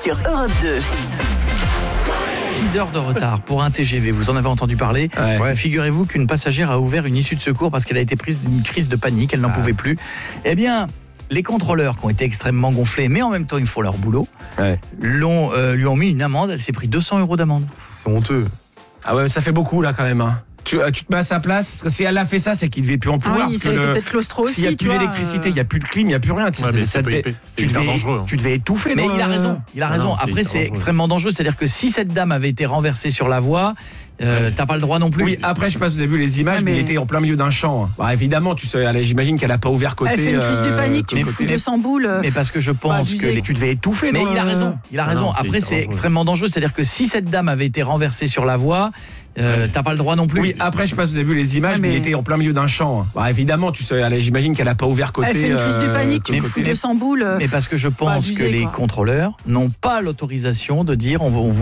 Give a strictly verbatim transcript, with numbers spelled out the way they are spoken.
sur Europe deux. six heures de retard pour un T G V, vous en avez entendu parler. Ouais. Ouais. Figurez-vous qu'une passagère a ouvert une issue de secours parce qu'elle a été prise d'une crise de panique, elle n'en ah. pouvait plus. Eh bien, les contrôleurs qui ont été extrêmement gonflés, mais en même temps ils font leur boulot, ouais. l'ont, euh, lui ont mis une amende, elle s'est pris deux cents euros d'amende. C'est honteux. Ah ouais, mais ça fait beaucoup là quand même. Hein. Tu, tu te mets à sa place, parce que si elle a fait ça, c'est qu'il devait plus en pouvoir. Ah oui, ça a été peut-être claustro aussi. S'il n'y a plus d'électricité, il n'y a plus de clim, il n'y a plus rien. Ouais, ça, mais ça devait, tu, devais, dangereux, hein. tu devais étouffer. Mais dans il le... a raison, il a raison. Non, Après, c'est, c'est extrêmement dangereux. C'est-à-dire que si cette dame avait été renversée sur la voie, euh, t'as pas le droit non plus. Oui, après, je sais pas si vous avez vu les images, ouais, mais... mais il était en plein milieu d'un champ. Bah, évidemment, tu sais, allez, j'imagine qu'elle n'a pas ouvert côté. Elle fait une crise de panique, euh, tu fous deux cents boules. Mais parce que je pense que les... tu devais étouffer. Mais dans il le... a raison, il a raison. Non, Après, c'est, c'est extrêmement dangereux. C'est-à-dire que si cette dame avait été renversée sur la voie, Euh, t'as pas le droit non plus. Oui, après, je sais pas si vous avez vu les images, ouais, mais... mais il était en plein milieu d'un champ. Bah, évidemment, tu sais, allez, j'imagine qu'elle n'a pas ouvert côté. Elle fait une crise de panique, euh, tu fous deux cents boules. Mais parce que je pense abusé, que les quoi. contrôleurs n'ont pas l'autorisation de dire on, on